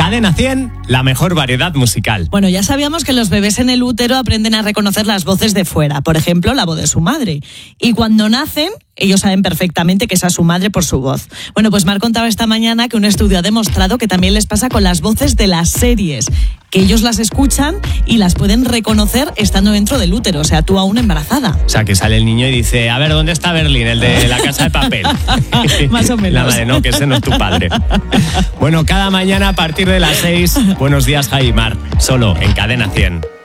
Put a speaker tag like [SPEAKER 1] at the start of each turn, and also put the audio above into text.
[SPEAKER 1] Cadena 100, la mejor variedad musical.
[SPEAKER 2] Bueno, ya sabíamos que los bebés en el útero aprenden a reconocer las voces de fuera, por ejemplo, la voz de su madre. Y cuando nacen, ellos saben perfectamente que esa es su madre por su voz. Bueno, pues Mar contaba esta mañana que un estudio ha demostrado que también les pasa con las voces de las series, que ellos las escuchan y las pueden reconocer estando dentro del útero, o sea, tú aún embarazada.
[SPEAKER 1] O sea, que sale el niño y dice, a ver, ¿dónde está Berlín, el de La Casa de Papel?
[SPEAKER 2] Más o menos.
[SPEAKER 1] La madre, no, que ese no es tu padre. Bueno, cada mañana a partir de las 6, buenos días, Jaimar, solo en Cadena 100.